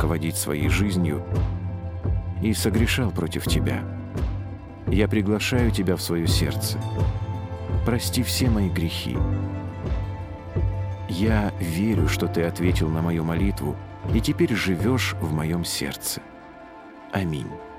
руководить своей жизнью и согрешал против Тебя. Я приглашаю Тебя в свое сердце. Прости все мои грехи. Я верю, что Ты ответил на мою молитву и теперь живешь в моем сердце. Аминь.